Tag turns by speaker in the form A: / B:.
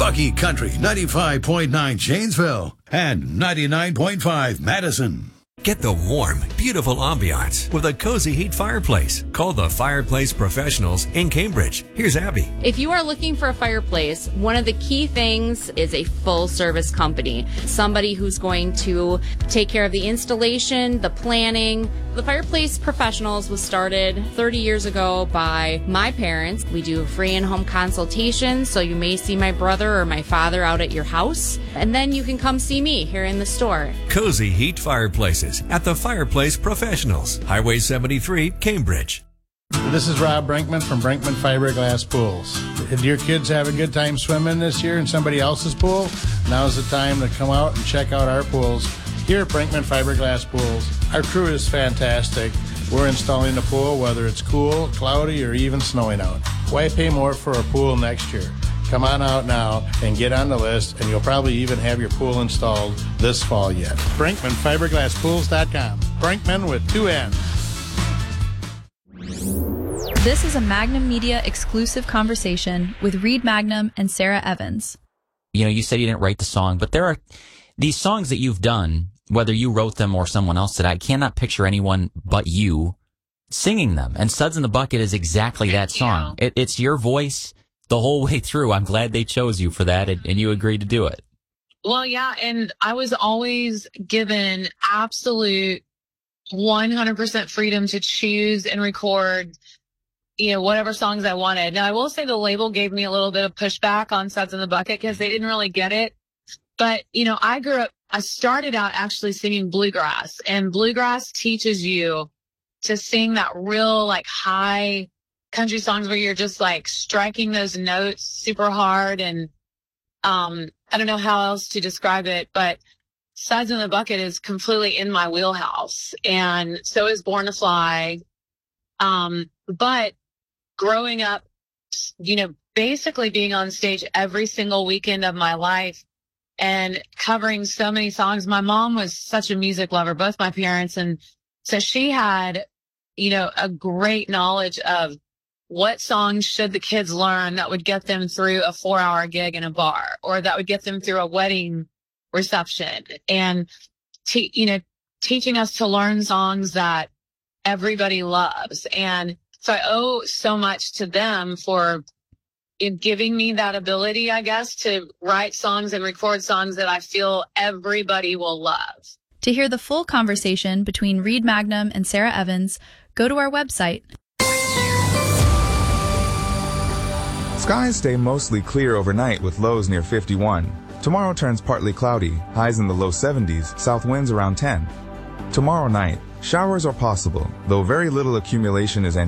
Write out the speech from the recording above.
A: Milwaukee Country 95.9 Janesville and 99.5 Madison.
B: Get the warm, beautiful ambiance with a cozy heat fireplace. Call the Fireplace Professionals in Cambridge. Here's Abby.
C: If you are looking for a fireplace, one of the key things is a full service company. Somebody who's going to take care of the installation, the planning. The Fireplace Professionals was started 30 years ago by my parents. We do free in-home consultations, so you may see my brother or my father out at your house. And then you can come see me here in the store.
B: Cozy heat fireplaces at the Fireplace Professionals, Highway 73, Cambridge.
D: This is Rob Brinkman from Brinkman Fiberglass Pools. Did your kids have a good time swimming this year in somebody else's pool? Now's the time to come out and check out our pools here at Brinkman Fiberglass Pools. Our crew is fantastic. We're installing the pool whether it's cool, cloudy, or even snowing out. Why pay more for a pool next year? Come on out now and get on the list, and you'll probably even have your pool installed this fall yet. BrinkmanFiberglassPools.com. Brinkman with 2 N's.
E: This is a Magnum Media exclusive conversation with Reed Magnum and Sarah Evans.
F: You know, you said you didn't write the song, but there are these songs that you've done, whether you wrote them or someone else did. I cannot picture anyone but you singing them. And Suds in the Bucket is exactly that song. It's your voice the whole way through. I'm glad they chose you for that, and you agreed to do it.
G: Well, yeah, and I was always given absolute 100% freedom to choose and record, you know, whatever songs I wanted. Now, I will say the label gave me a little bit of pushback on Suds in the Bucket because they didn't really get it. But, you know, I started out actually singing bluegrass, and bluegrass teaches you to sing that real, like, high country songs where you're just, like, striking those notes super hard. And I don't know how else to describe it, but Suds in the Bucket is completely in my wheelhouse, and so is Born to Fly. But growing up, you know, basically being on stage every single weekend of my life and covering so many songs. My mom was such a music lover, both my parents. And so she had, you know, a great knowledge of what songs should the kids learn that would get them through a 4-hour gig in a bar, or that would get them through a wedding reception, and, you know, teaching us to learn songs that everybody loves. And so I owe so much to them for giving me that ability, I guess, to write songs and record songs that I feel everybody will love.
E: To hear the full conversation between Reed Magnum and Sarah Evans, go to our website.
H: Skies stay mostly clear overnight with lows near 51. Tomorrow turns partly cloudy, highs in the low 70s, south winds around 10. Tomorrow night, showers are possible, though very little accumulation is anticipated.